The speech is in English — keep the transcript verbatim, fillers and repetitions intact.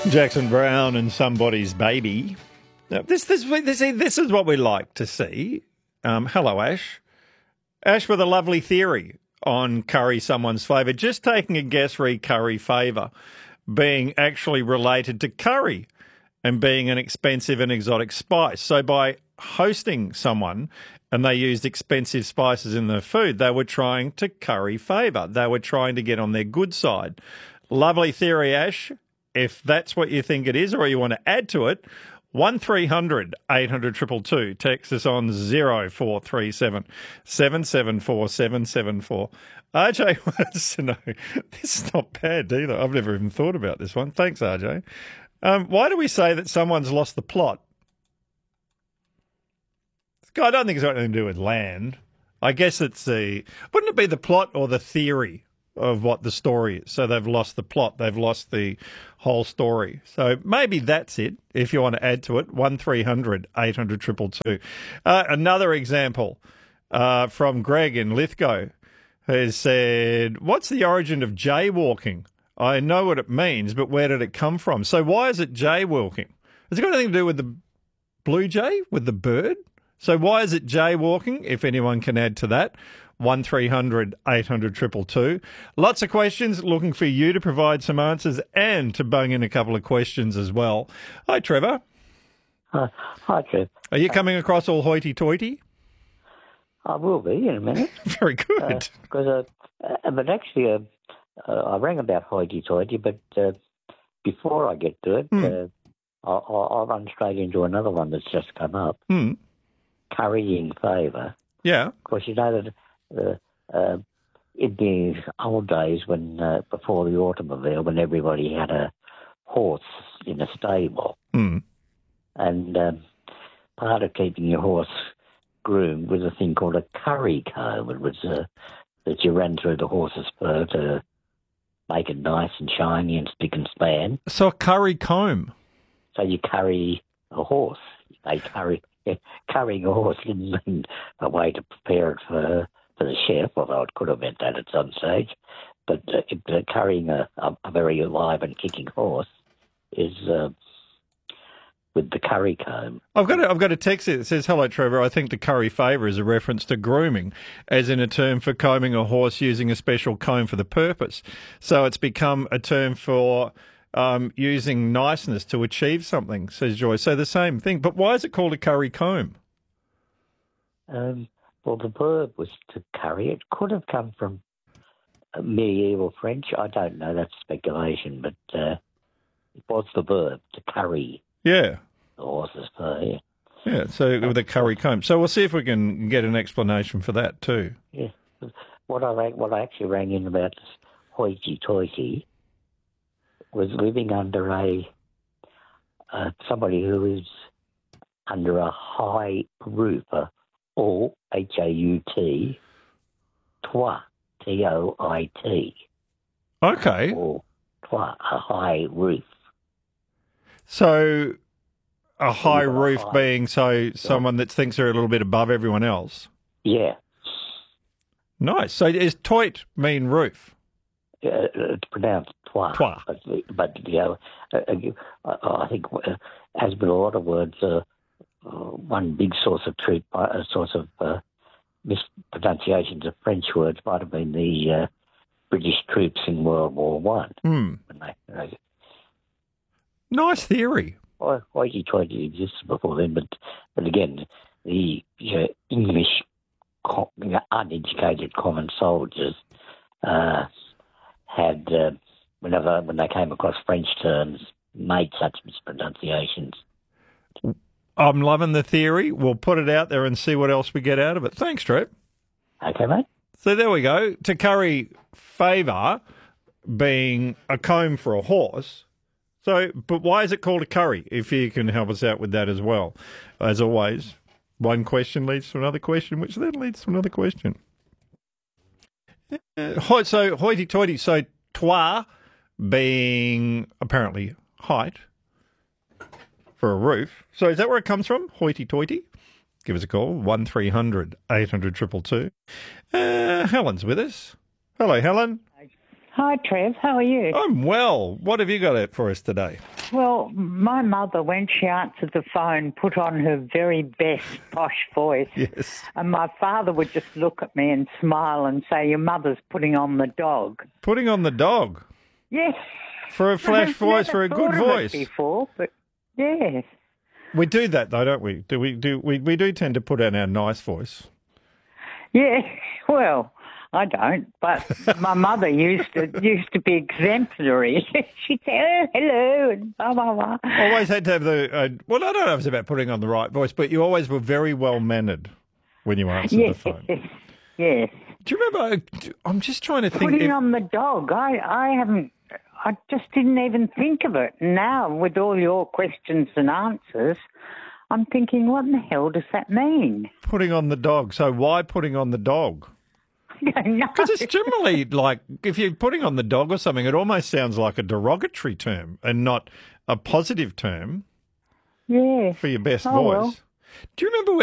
Jackson Brown and Somebody's Baby. Now, this, this, this, this is what we like to see. Um, hello, Ash. Ash with a lovely theory on curry someone's favour. Just taking a guess re curry favour being actually related to curry and being an expensive and exotic spice. So by hosting someone and they used expensive spices in their food, they were trying to curry favour. They were trying to get on their good side. Lovely theory, Ash. If that's what you think it is or you want to add to it, one three hundred eight hundred two two two. Text us on zero four three seven seven seven four seven seven four. R J wants to know, this is not bad either. I've never even thought about this one. Thanks, R J. Um, why do we say that someone's lost the plot? I don't think it's got anything to do with land. I guess it's the, wouldn't it be the plot or the theory of what the story is? So they've lost the plot. They've lost the whole story. So maybe that's it, if you want to add to it. one three hundred eight hundred two two two. Uh, another example uh, from Greg in Lithgow has said, what's the origin of jaywalking? I know what it means, but where did it come from? So why is it jaywalking? Has it got anything to do with the blue jay, with the bird? So why is it jaywalking, if anyone can add to that? one three hundred eight hundred two two two. Lots of questions, looking for you to provide some answers and to bung in a couple of questions as well. Hi, Trevor. Uh, hi, Trev. Are you coming across all hoity-toity? I will be in a minute. Very good. Because, uh, uh, uh, but actually, uh, uh, I rang about hoity-toity, but uh, before I get to it, mm. uh, I'll, I'll, I'll run straight into another one that's just come up. Mm. Currying favour. Yeah. Of course, you know that uh, uh, in the old days, when uh, before the automobile, when everybody had a horse in a stable, mm. and um, part of keeping your horse groomed was a thing called a curry comb. It was uh, that you ran through the horse's fur to make it nice and shiny and spick and span. So a curry comb. So you curry a horse. They curry. Currying a horse didn't mean a way to prepare it for for the chef, although it could have meant that at some stage. But uh, it, uh, currying a, a, a very alive and kicking horse is uh, with the curry comb. I've got a, I've got a text here that says, hello, Trevor. I think the curry favour is a reference to grooming, as in a term for combing a horse using a special comb for the purpose. So it's become a term for Um, using niceness to achieve something, says Joy. So the same thing. But why is it called a curry comb? Um, well, the verb was to curry. It could have come from medieval French. I don't know. That's speculation. But uh, it was the verb, to curry. Yeah. The horse's fur, yeah. Yeah, so with a curry comb. So we'll see if we can get an explanation for that too. Yeah. What I, what I actually rang in about this hoity-toity was living under a uh, somebody who is under a high roof, a or H A U T, toit, T O I T. Okay. Or toit, a high roof. So a high roof high. being so someone that thinks they're a little bit above everyone else. Yeah. Nice. So does toit mean roof? Uh, it's pronounced toit. Toit. But, but you know, uh, I think, uh, as with a lot of words, uh, uh, one big source of truth, a source of uh, mispronunciations of French words might have been the uh, British troops in World War One. Mm. They, they, nice theory. well, hoity-toity existed before then, but but again, the you know, English uneducated common soldiers uh, had, uh, whenever when they came across French terms, made such mispronunciations. I'm loving the theory. We'll put it out there and see what else we get out of it. Thanks, Trev. Okay, mate. So there we go. To curry favour being a comb for a horse. So, but why is it called a curry? If you can help us out with that as well. As always, one question leads to another question, which then leads to another question. Uh, so, hoity-toity. So, toit being apparently height for a roof. So, is that where it comes from? Hoity-toity? Give us a call, one three hundred eight hundred two two two. Uh, Helen's with us. Hello, Helen. Hi, Trev. How are you? I'm well. What have you got it for us today? Well, my mother, when she answered the phone, put on her very best posh voice. Yes. And my father would just look at me and smile and say, your mother's putting on the dog. Putting on the dog. Yes. For a flash I've voice, never for a good thought of it voice. before, but yes. We do that though, don't we? Do we do we, we do tend to put on our nice voice. Yeah, well, I don't, but my mother used to used to be exemplary. She'd say, oh, hello, and blah, blah, blah. Always had to have the, uh, well, I don't know if it's about putting on the right voice, but you always were very well-mannered when you answered Yes, the phone. yes. Do you remember, I'm just trying to think. Putting if- on the dog, I, I haven't, I just didn't even think of it. Now, with all your questions and answers, I'm thinking, what in the hell does that mean? Putting on the dog. So why putting on the dog? No. Because it's generally like, if you're putting on the dog or something, it almost sounds like a derogatory term and not a positive term Yeah. for your best Oh, voice. well. Do you remember when